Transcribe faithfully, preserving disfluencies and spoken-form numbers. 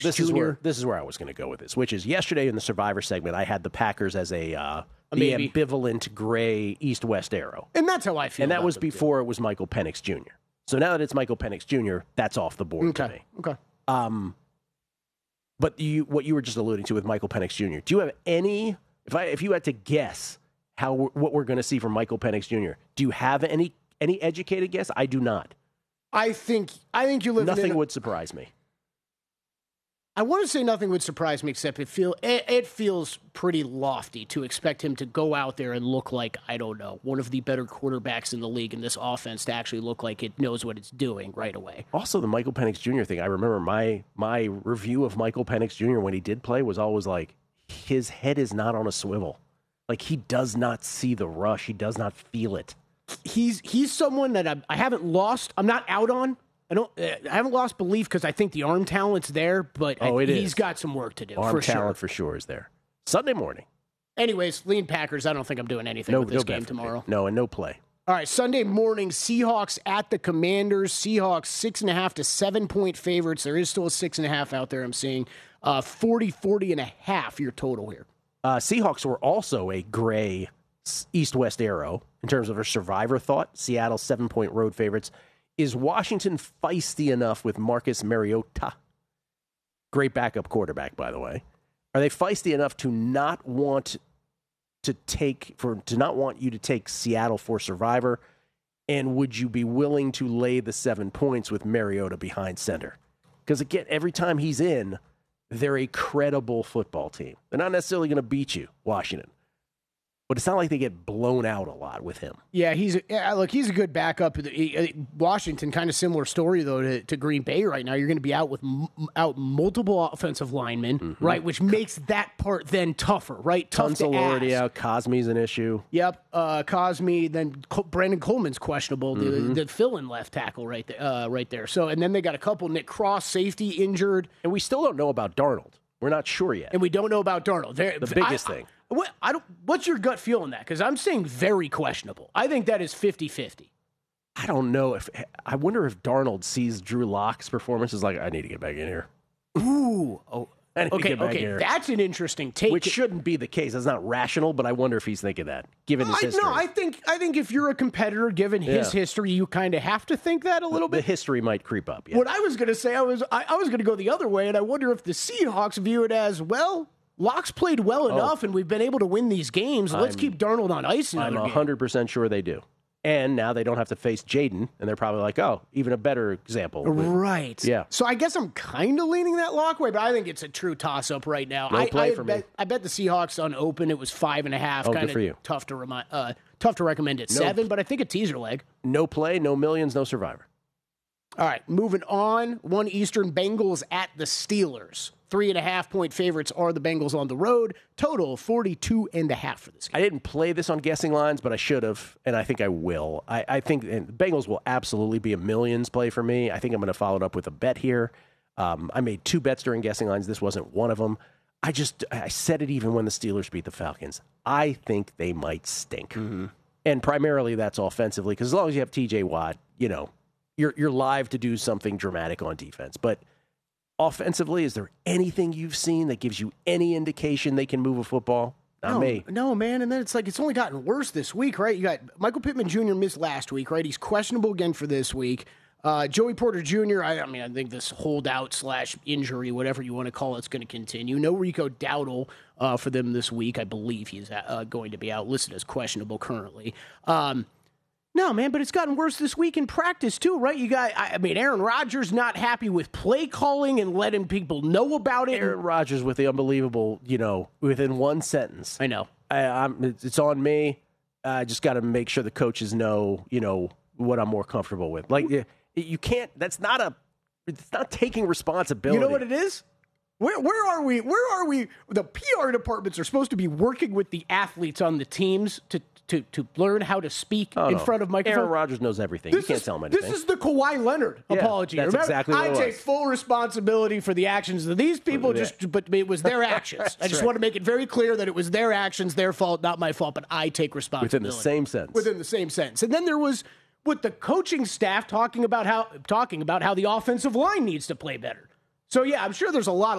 this Junior. is where this is where I was going to go with this, which is yesterday in the Survivor segment, I had the Packers as a, uh, A the maybe. ambivalent gray East-West arrow. And that's how I feel. And that about was them, before it was Michael Penix Junior So now that it's Michael Penix Junior, that's off the board Okay. to me. Okay. Um, but you, what you were just alluding to with Michael Penix Junior, do you have any, if I if you had to guess how what we're going to see from Michael Penix Junior, do you have any any educated guess? I do not. I think I think you live Nothing in a, would surprise me. I want to say nothing would surprise me, except it feel it, it feels pretty lofty to expect him to go out there and look like, I don't know, one of the better quarterbacks in the league in this offense, to actually look like it knows what it's doing right away. Also, the Michael Penix Junior thing, I remember my my review of Michael Penix Junior when he did play was always like, his head is not on a swivel. Like, he does not see the rush. He does not feel it. He's he's someone that I, I haven't lost. I'm not out on. I don't. Uh, I haven't lost belief because I think the arm talent's there, but Oh, I, it he's is. got some work to do. Arm for talent sure. for sure is there. Sunday morning. Anyways, lean Packers. I don't think I'm doing anything No, with this no game bet for me. tomorrow. No, and no play. All right, Sunday morning, Seahawks at the Commanders. Seahawks six and a half to seven point favorites. There is still a six and a half out there. I'm seeing uh, forty, forty and a half your total here. Uh, Seahawks were also a gray east-west arrow in terms of a survivor thought. Seattle seven-point road favorites. Is Washington feisty enough with Marcus Mariota? Great backup quarterback, by the way. Are they feisty enough to not want to take for to not want you to take Seattle for survivor? And would you be willing to lay the seven points with Mariota behind center? Because again, every time he's in, they're a credible football team. They're not necessarily going to beat you, Washington. But it's not like they get blown out a lot with him. Yeah, he's a, yeah, look, he's a good backup. Washington, kind of similar story though to, to Green Bay right now. You're going to be out with m- out multiple offensive linemen, mm-hmm. right? Which makes that part then tougher, right? Tough Tunsil to already ask. out. Cosme's an issue. Yep, uh, Cosme. Then Col- Brandon Coleman's questionable. Mm-hmm. The, the fill-in left tackle right there, uh, right there. So, and then they got a couple. Nick Cross, safety, injured, and we still don't know about Darnold. We're not sure yet. And we don't know about Darnold. They're, the biggest I, thing. I, what, I don't, what's your gut feel on that? Because I'm saying very questionable. I think that is fifty-fifty. I don't know if I wonder if Darnold sees Drew Lock's performance is like, I need to get back in here. Ooh, oh, I need to okay, get back okay. here. That's an interesting take. Which shouldn't be the case. That's not rational, but I wonder if he's thinking that, given his I, history. no, I think I think if you're a competitor, given his Yeah. history, you kind of have to think that a little the bit. history might creep up. Yeah. What I was going to say, I was I, I was going to go the other way, and I wonder if the Seahawks view it as, well, Locke's played well enough, and we've been able to win these games. Let's I'm- keep Darnold on ice. I'm Another one game. hundred percent sure they do. And now they don't have to face Jaden, and they're probably like, oh, even a better example. with- Right. Yeah. So I guess I'm kind of leaning that Lock way, but I think it's a true toss-up right now. No I, play I for bet, me. I bet the Seahawks on open it was five and a half. Oh, kind good for you. of tough to remind, uh, tough to recommend at No. seven, but I think a teaser leg. No play, no millions, no survivor. All right, moving on. One Eastern, Bengals at the Steelers. Three and a half point favorites are the Bengals on the road. Total forty-two and a half for this game. I didn't play this on guessing lines, but I should have, and I think I will. I, I think and the Bengals will absolutely be a millions play for me. I think I'm going to follow it up with a bet here. Um, I made two bets during guessing lines. This wasn't one of them. I just I said it even when the Steelers beat the Falcons. I think they might stink, Mm-hmm. and primarily that's offensively because as long as you have T J Watt, you know you're you're live to do something dramatic on defense, but. Offensively, is there anything you've seen that gives you any indication they can move a football? Not no, me. No, man. And then it's like it's only gotten worse this week, right? You got Michael Pittman Junior missed last week, right? He's questionable again for this week. Uh, Joey Porter Junior, I, I mean, I think this holdout slash injury, whatever you want to call it, is going to continue. No Rico Dowdle uh, for them this week. I believe he's uh, going to be out, listed as questionable currently. Um, No, man, but it's gotten worse this week in practice, too, right? You got, I mean, Aaron Rodgers not happy with play calling and letting people know about it. Aaron Rodgers with the unbelievable, you know, within one sentence. I know. I, I'm, it's it's on me. I just got to make sure the coaches know, you know, what I'm more comfortable with. Like, you, you can't, that's not a, it's not taking responsibility. You know what it is? Where, where are we? Where are we? The P R departments are supposed to be working with the athletes on the teams to to, to learn how to speak Oh, in no. front of microphones. Aaron Rodgers knows everything. This you can't is, tell him anything. This is the Kawhi Leonard Yeah, apology. that's Remember? exactly what I it take was. full responsibility for the actions of these people, Yeah. just but it was their actions. I just right. want to make it very clear that it was their actions, their fault, not my fault, but I take responsibility. Within the same sentence. Within the same sentence. And then there was with the coaching staff talking about how talking about how the offensive line needs to play better. So yeah, I'm sure there's a lot of